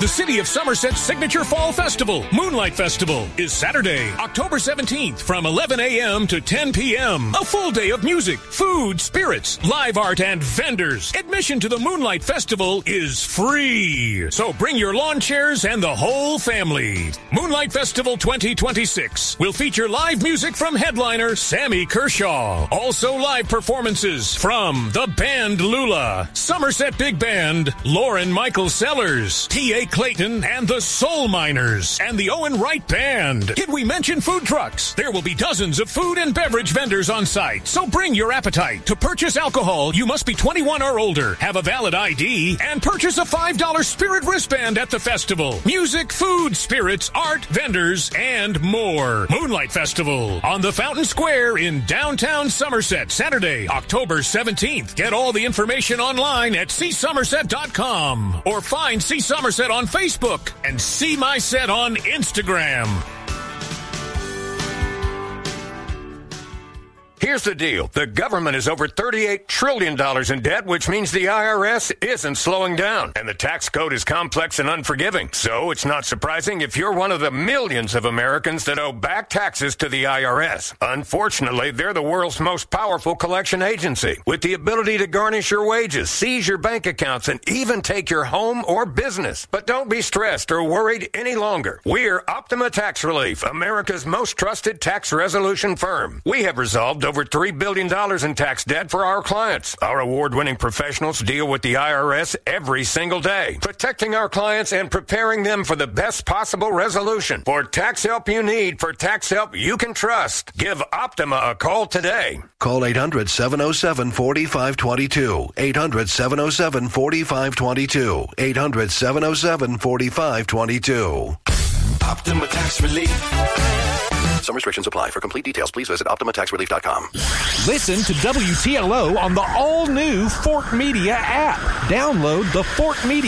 The City of Somerset's signature fall festival, Moonlight Festival, is Saturday, October 17th from 11 a.m. to 10 p.m. A full day of music, food, spirits, live art, and vendors. Admission to the Moonlight Festival is free. So bring your lawn chairs and the whole family. Moonlight Festival 2026 will feature live music from headliner Sammy Kershaw. Also live performances from the band Lula, Somerset Big Band, Lauren Michael Sellers, T.A. Clayton and the Soul Miners, and the Owen Wright Band. Did we mention food trucks? There will be dozens of food and beverage vendors on site, so bring your appetite. To purchase alcohol, you must be 21 or older, have a valid ID, and purchase a $5 spirit wristband at the festival. Music, food, spirits, art, vendors, and more. Moonlight Festival on the Fountain Square in downtown Somerset, Saturday, October 17th. Get all the information online at csomerset.com or find See Somerset on Facebook and See My Set on Instagram. Here's the deal. The government is over $38 trillion in debt, which means the IRS isn't slowing down. And the tax code is complex and unforgiving. So it's not surprising if you're one of the millions of Americans that owe back taxes to the IRS. Unfortunately, they're the world's most powerful collection agency, with the ability to garnish your wages, seize your bank accounts, and even take your home or business. But don't be stressed or worried any longer. We're Optima Tax Relief, America's most trusted tax resolution firm. We have resolved over $3 billion in tax debt for our clients. Our award-winning professionals deal with the IRS every single day, protecting our clients and preparing them for the best possible resolution. For tax help you need, for tax help you can trust, give Optima a call today. Call 800-707-4522. 800-707-4522. 800-707-4522. Optima Tax Relief. Some restrictions apply. For complete details, please visit OptimaTaxRelief.com. Listen to WTLO on the all-new Fort Media app. Download the Fort Media